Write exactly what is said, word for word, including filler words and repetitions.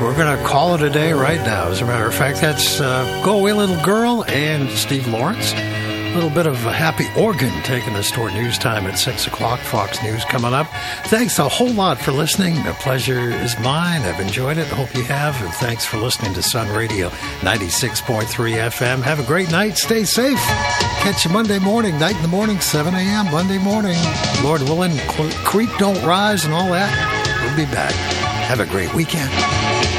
We're going to call it a day right now. As a matter of fact, that's uh, Go Away Little Girl and Steve Lawrence. A little bit of a happy organ taking us toward news time at six o'clock. Fox News coming up. Thanks a whole lot for listening. The pleasure is mine. I've enjoyed it. Hope you have. And thanks for listening to Sun Radio ninety-six point three F M. Have a great night. Stay safe. Catch you Monday morning, night in the morning, seven a.m. Monday morning. Lord willing, creek don't rise and all that. We'll be back. Have a great weekend.